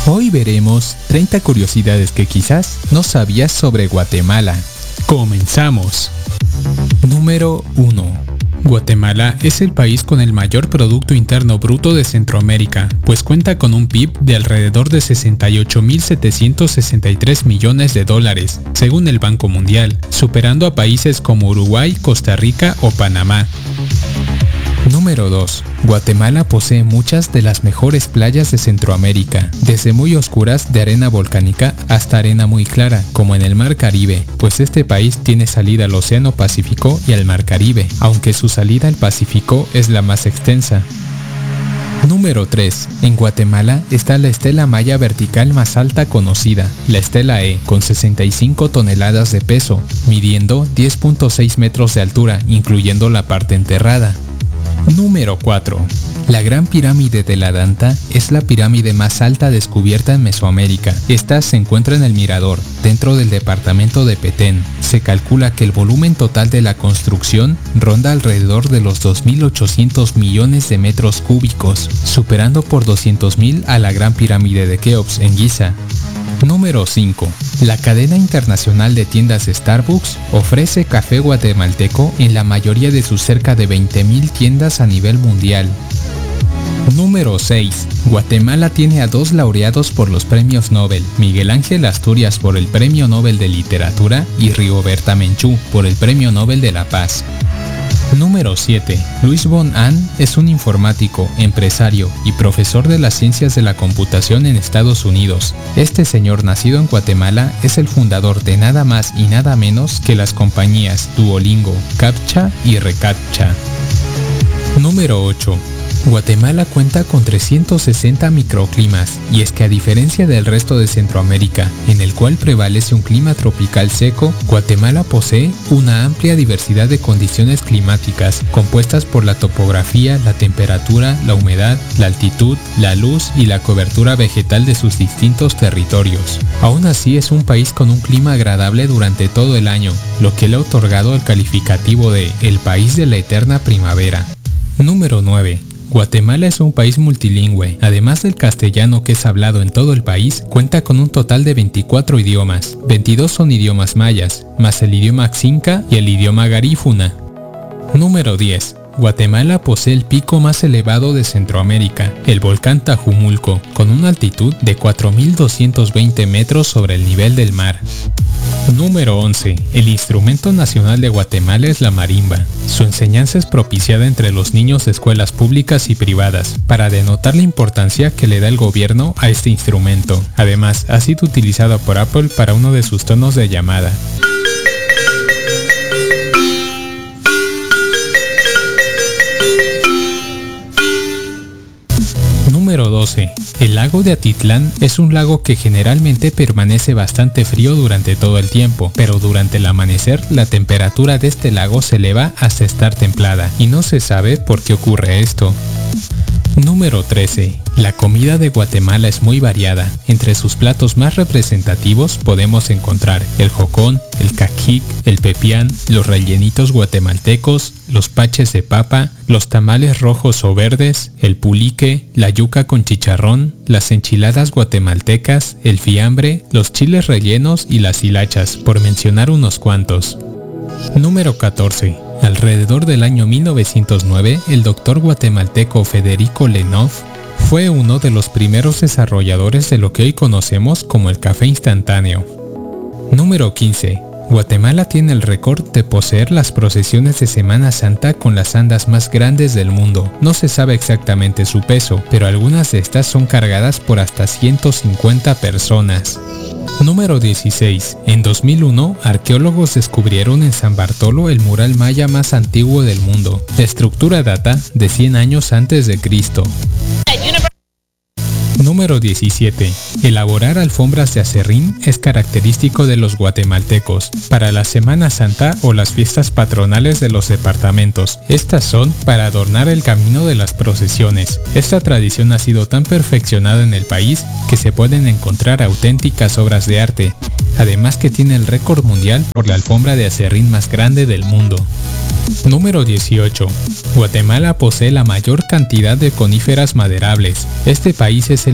Hoy veremos 30 curiosidades que quizás no sabías sobre Guatemala. ¡Comenzamos! Número 1. Guatemala es el país con el mayor Producto Interno Bruto de Centroamérica, pues cuenta con un PIB de alrededor de 68.763 millones de dólares, según el Banco Mundial, superando a países como Uruguay, Costa Rica o Panamá. Número 2. Guatemala posee muchas de las mejores playas de Centroamérica, desde muy oscuras de arena volcánica hasta arena muy clara, como en el Mar Caribe, pues este país tiene salida al Océano Pacífico y al Mar Caribe, aunque su salida al Pacífico es la más extensa. Número 3. En Guatemala está la estela maya vertical más alta conocida, la estela E, con 65 toneladas de peso, midiendo 10.6 metros de altura, incluyendo la parte enterrada. Número 4. La Gran Pirámide de la Danta es la pirámide más alta descubierta en Mesoamérica. Esta se encuentra en el Mirador, dentro del departamento de Petén. Se calcula que el volumen total de la construcción ronda alrededor de los 2.800 millones de metros cúbicos, superando por 200.000 a la Gran Pirámide de Keops en Giza. Número 5. La cadena internacional de tiendas Starbucks ofrece café guatemalteco en la mayoría de sus cerca de 20.000 tiendas a nivel mundial. Número 6. Guatemala tiene a 2 laureados por los premios Nobel, Miguel Ángel Asturias por el Premio Nobel de Literatura y Rigoberta Menchú por el Premio Nobel de la Paz. Número 7. Luis von Ahn es un informático, empresario y profesor de las ciencias de la computación en Estados Unidos. Este señor, nacido en Guatemala, es el fundador de nada más y nada menos que las compañías Duolingo, CAPTCHA y ReCAPTCHA. Número 8. Guatemala cuenta con 360 microclimas, y es que a diferencia del resto de Centroamérica, en el cual prevalece un clima tropical seco, Guatemala posee una amplia diversidad de condiciones climáticas, compuestas por la topografía, la temperatura, la humedad, la altitud, la luz y la cobertura vegetal de sus distintos territorios. Aún así es un país con un clima agradable durante todo el año, lo que le ha otorgado el calificativo de el país de la eterna primavera. Número 9. Guatemala es un país multilingüe. Además del castellano que es hablado en todo el país, cuenta con un total de 24 idiomas. 22 son idiomas mayas, más el idioma xinca y el idioma garífuna. Número 10. Guatemala posee el pico más elevado de Centroamérica, el volcán Tajumulco, con una altitud de 4.220 metros sobre el nivel del mar. Número 11. El instrumento nacional de Guatemala es la marimba. Su enseñanza es propiciada entre los niños de escuelas públicas y privadas, para denotar la importancia que le da el gobierno a este instrumento. Además, ha sido utilizado por Apple para uno de sus tonos de llamada. Número 12. El lago de Atitlán es un lago que generalmente permanece bastante frío durante todo el tiempo, pero durante el amanecer la temperatura de este lago se eleva hasta estar templada, y no se sabe por qué ocurre esto. Número 13. La comida de Guatemala es muy variada. Entre sus platos más representativos podemos encontrar el jocón, el caquic, el pepián, los rellenitos guatemaltecos, los paches de papa, los tamales rojos o verdes, el pulique, la yuca con chicharrón, las enchiladas guatemaltecas, el fiambre, los chiles rellenos y las hilachas, por mencionar unos cuantos. Número 14. Alrededor del año 1909, el doctor guatemalteco Federico Lenoff fue uno de los primeros desarrolladores de lo que hoy conocemos como el café instantáneo. Número 15. Guatemala tiene el récord de poseer las procesiones de Semana Santa con las andas más grandes del mundo. No se sabe exactamente su peso, pero algunas de estas son cargadas por hasta 150 personas. Número 16. En 2001, arqueólogos descubrieron en San Bartolo el mural maya más antiguo del mundo. La estructura data de 100 años antes de Cristo. Número 17. Elaborar alfombras de aserrín es característico de los guatemaltecos para la Semana Santa o las fiestas patronales de los departamentos. Estas son para adornar el camino de las procesiones. Esta tradición ha sido tan perfeccionada en el país que se pueden encontrar auténticas obras de arte, además que tiene el récord mundial por la alfombra de aserrín más grande del mundo. Número 18. Guatemala posee la mayor cantidad de coníferas maderables. Este país es el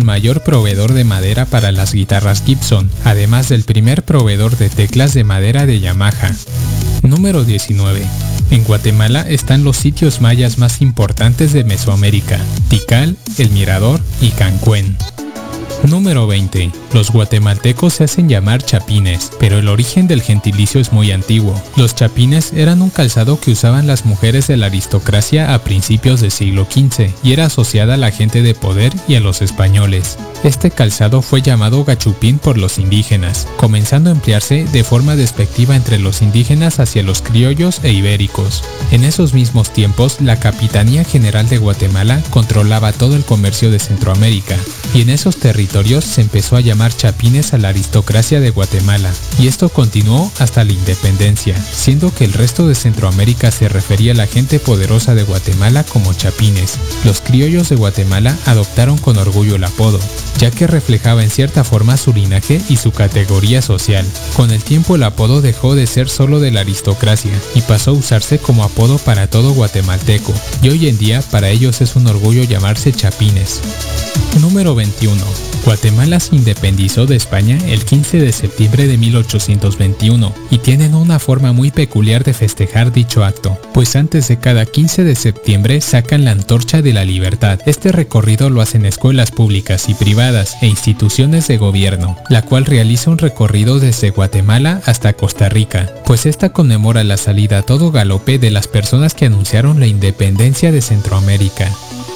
mayor proveedor de madera para las guitarras Gibson, además del primer proveedor de teclas de madera de Yamaha. Número 19. En Guatemala están los sitios mayas más importantes de Mesoamérica: Tikal, El Mirador y Cancuén. Número 20. Los guatemaltecos se hacen llamar chapines, pero el origen del gentilicio es muy antiguo. Los chapines eran un calzado que usaban las mujeres de la aristocracia a principios del siglo XV y era asociada a la gente de poder y a los españoles. Este calzado fue llamado gachupín por los indígenas, comenzando a emplearse de forma despectiva entre los indígenas hacia los criollos e ibéricos. En esos mismos tiempos, la Capitanía General de Guatemala controlaba todo el comercio de Centroamérica, y en esos territorios se empezó a llamar chapines a la aristocracia de Guatemala, y esto continuó hasta la independencia, siendo que el resto de Centroamérica se refería a la gente poderosa de Guatemala como chapines. Los criollos de Guatemala adoptaron con orgullo el apodo, ya que reflejaba en cierta forma su linaje y su categoría social. Con el tiempo el apodo dejó de ser solo de la aristocracia y pasó a usarse como apodo para todo guatemalteco, y hoy en día para ellos es un orgullo llamarse chapines. Número 21. Guatemala se independizó de España el 15 de septiembre de 1821 y tienen una forma muy peculiar de festejar dicho acto, pues antes de cada 15 de septiembre sacan la Antorcha de la Libertad. Este recorrido lo hacen escuelas públicas y privadas e instituciones de gobierno, la cual realiza un recorrido desde Guatemala hasta Costa Rica, pues esta conmemora la salida a todo galope de las personas que anunciaron la independencia de Centroamérica.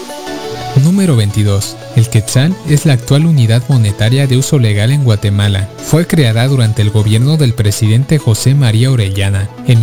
Número 22. El quetzal es la actual unidad monetaria de uso legal en Guatemala. Fue creada durante el gobierno del presidente José María Orellana en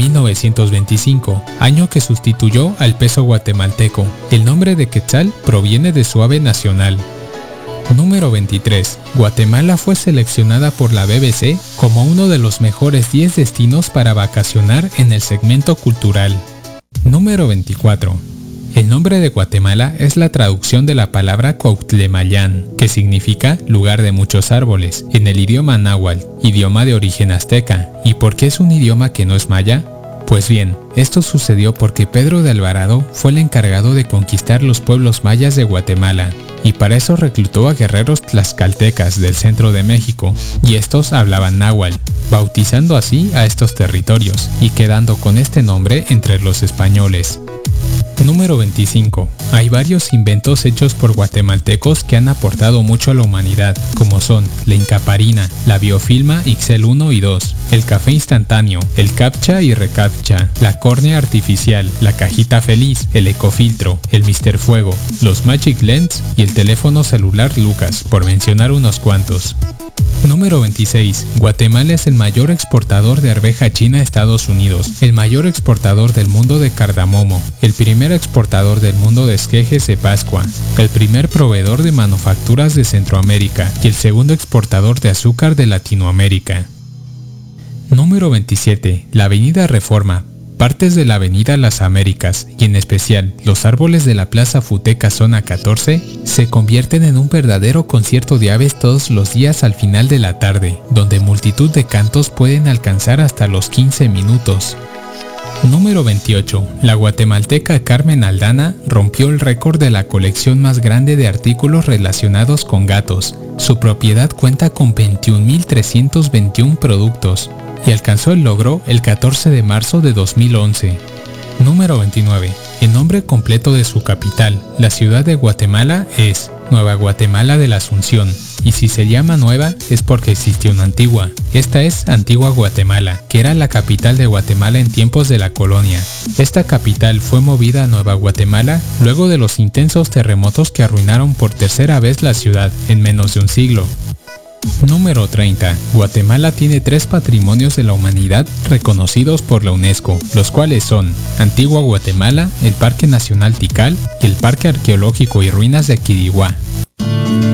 1925, año que sustituyó al peso guatemalteco. El nombre de quetzal proviene de su ave nacional. Número 23. Guatemala fue seleccionada por la BBC como uno de los mejores 10 destinos para vacacionar en el segmento cultural. Número 24. El nombre de Guatemala es la traducción de la palabra Cuautlemayán, que significa lugar de muchos árboles, en el idioma náhuatl, idioma de origen azteca. ¿Y por qué es un idioma que no es maya? Pues bien, esto sucedió porque Pedro de Alvarado fue el encargado de conquistar los pueblos mayas de Guatemala, y para eso reclutó a guerreros tlaxcaltecas del centro de México, y estos hablaban náhuatl, bautizando así a estos territorios, y quedando con este nombre entre los españoles. Número 25. Hay varios inventos hechos por guatemaltecos que han aportado mucho a la humanidad, como son la incaparina, la biofilma XL1 y 2, el café instantáneo, el captcha y recaptcha, la córnea artificial, la cajita feliz, el ecofiltro, el Mr. Fuego, los Magic Lens y el teléfono celular Lucas, por mencionar unos cuantos. Número 26. Guatemala es el mayor exportador de arveja china a Estados Unidos, el mayor exportador del mundo de cardamomo, el primer exportador del mundo de esquejes de Pascua, el primer proveedor de manufacturas de Centroamérica y el segundo exportador de azúcar de Latinoamérica. Número 27. La Avenida Reforma. Partes de la Avenida Las Américas, y en especial los árboles de la Plaza Futeca Zona 14, se convierten en un verdadero concierto de aves todos los días al final de la tarde, donde multitud de cantos pueden alcanzar hasta los 15 minutos. Número 28. La guatemalteca Carmen Aldana rompió el récord de la colección más grande de artículos relacionados con gatos. Su propiedad cuenta con 21.321 productos y alcanzó el logro el 14 de marzo de 2011. Número 29. El nombre completo de su capital, la ciudad de Guatemala, es Nueva Guatemala de la Asunción, y si se llama nueva es porque existió una antigua. Esta es Antigua Guatemala, que era la capital de Guatemala en tiempos de la colonia. Esta capital fue movida a Nueva Guatemala luego de los intensos terremotos que arruinaron por tercera vez la ciudad en menos de un siglo. Número 30. Guatemala tiene 3 patrimonios de la humanidad reconocidos por la UNESCO, los cuales son Antigua Guatemala, el Parque Nacional Tikal y el Parque Arqueológico y Ruinas de Quiriguá.